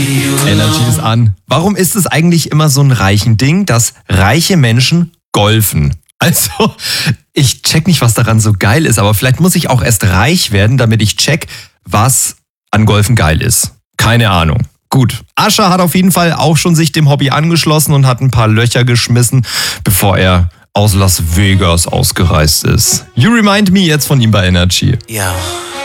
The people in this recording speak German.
Energy ist an. Warum ist es eigentlich immer so ein reichen Ding, dass reiche Menschen golfen? Also, ich check nicht, was daran so geil ist, aber vielleicht muss ich auch erst reich werden, damit ich check, was an Golfen geil ist. Keine Ahnung. Gut, Usher hat auf jeden Fall auch schon sich dem Hobby angeschlossen und hat ein paar Löcher geschmissen, bevor er aus Las Vegas ausgereist ist. You Remind Me jetzt von ihm bei Energy. Yo.